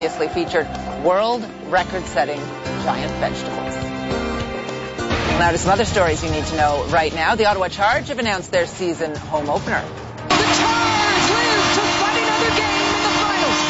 Previously featured world record-setting giant vegetables. Now to some other stories you need to know right now. The Ottawa Charge have announced their season home opener. The Charge live to fight another game in the finals.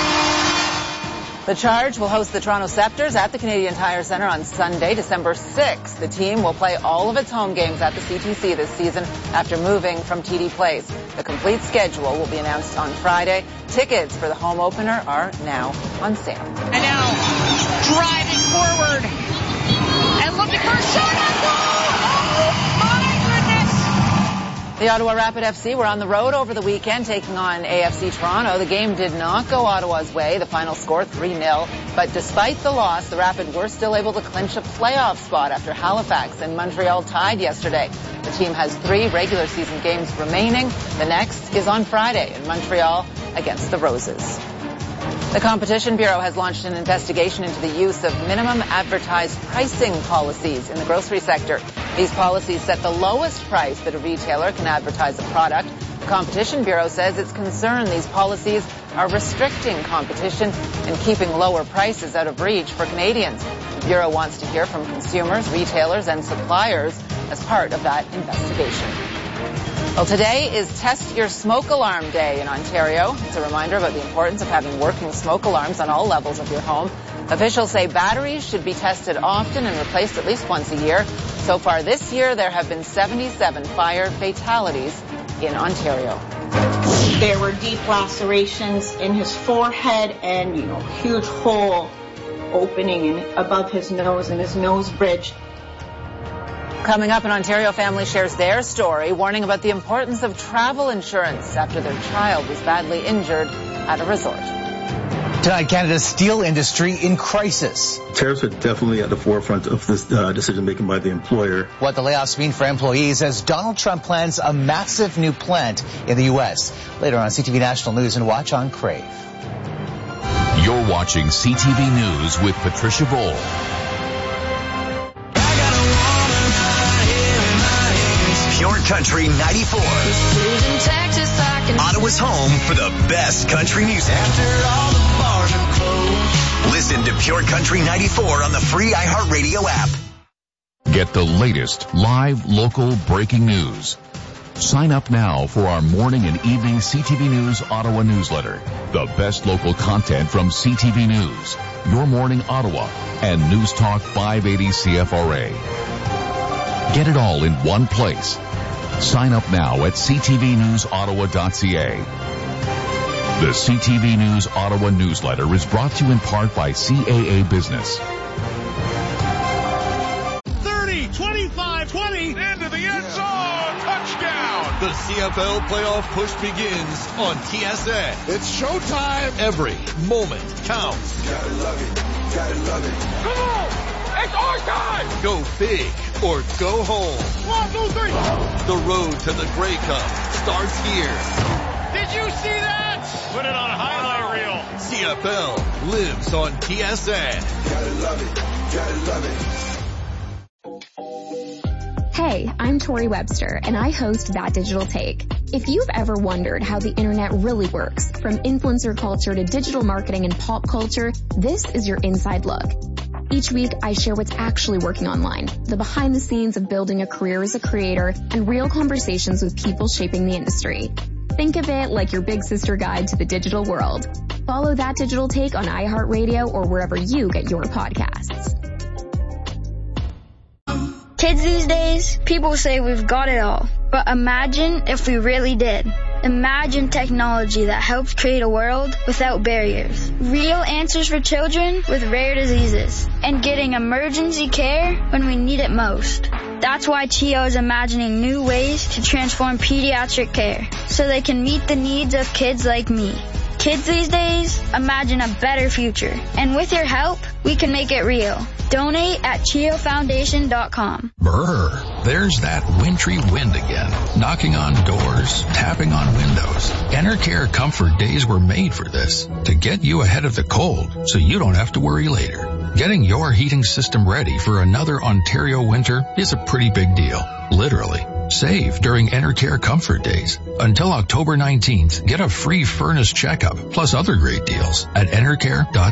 The Charge will host the Toronto Scepters at the Canadian Tire Centre on Sunday, December 6th. The team will play all of its home games at the CTC this season after moving from TD Place. The complete schedule will be announced on Friday. Tickets for the home opener are now on sale. And now, driving forward and looking for a shot on goal. Oh, my goodness. The Ottawa Rapid FC were on the road over the weekend taking on AFC Toronto. The game did not go Ottawa's way. The final score 3-0. But despite the loss, the Rapid were still able to clinch a playoff spot after Halifax and Montreal tied yesterday. The team has 3 regular season games remaining. The next is on Friday in Montreal against the Roses. The Competition Bureau has launched an investigation into the use of minimum advertised pricing policies in the grocery sector. These policies set the lowest price that a retailer can advertise a product. The Competition Bureau says it's concerned these policies are restricting competition and keeping lower prices out of reach for Canadians. The Bureau wants to hear from consumers, retailers, and suppliers as part of that investigation. Well, today is Test Your Smoke Alarm Day in Ontario. It's a reminder about the importance of having working smoke alarms on all levels of your home. Officials say batteries should be tested often and replaced at least once a year. So far this year, there have been 77 fire fatalities in Ontario. There were deep lacerations in his forehead and, huge hole opening above his nose and his nose bridge. Coming up, an Ontario family shares their story, warning about the importance of travel insurance after their child was badly injured at a resort. Tonight, Canada's steel industry in crisis. Tariffs are definitely at the forefront of this decision-making by the employer. What the layoffs mean for employees as Donald Trump plans a massive new plant in the U.S. Later on CTV National News and watch on Crave. You're watching CTV News with Patricia Bowl. Pure Country 94. Ottawa's home for the best country music. After all the bars are closed. Listen to Pure Country 94 on the free iHeartRadio app. Get the latest live, local breaking news. Sign up now for our morning and evening CTV News Ottawa newsletter. The best local content from CTV News, Your Morning Ottawa, and News Talk 580 CFRA. Get it all in one place. Sign up now at ctvnewsottawa.ca. The CTV News Ottawa newsletter is brought to you in part by CAA Business. 30, 25, 20, into the end zone, touchdown! The CFL playoff push begins on TSN. It's showtime. Every moment counts. Gotta love it, gotta love it. Come on! It's our time! Go big or go home. 1, 2, 3. The road to the Grey Cup starts here. Did you see that? Put it on a highlight reel. CFL lives on TSN. Gotta love it. Gotta love it. Hey, I'm Tori Webster, and I host That Digital Take. If you've ever wondered how the internet really works, from influencer culture to digital marketing and pop culture, this is your inside look. Each week, I share what's actually working online, the behind the scenes of building a career as a creator, and real conversations with people shaping the industry. Think of it like your big sister guide to the digital world. Follow That Digital Take on iHeartRadio or wherever you get your podcasts. Kids these days, people say we've got it all. But imagine if we really did. Imagine technology that helps create a world without barriers. Real answers for children with rare diseases. And getting emergency care when we need it most. That's why CHEO is imagining new ways to transform pediatric care so they can meet the needs of kids like me. Kids these days, imagine a better future. And with your help, we can make it real. Donate at CHEOFoundation.com. Brr, there's that wintry wind again. Knocking on doors, tapping on windows. Enercare Comfort Days were made for this, to get you ahead of the cold so you don't have to worry later. Getting your heating system ready for another Ontario winter is a pretty big deal, literally. Save during Enercare Comfort Days. Until October 19th, get a free furnace checkup plus other great deals at enercare.ca.